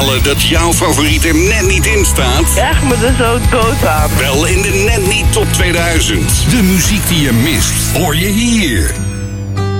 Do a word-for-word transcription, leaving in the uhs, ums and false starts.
opgevallen dat jouw favoriet er net niet in staat? Echt me er zo dood aan. Wel in de Net Niet Top tweeduizend. De muziek die je mist, hoor je hier.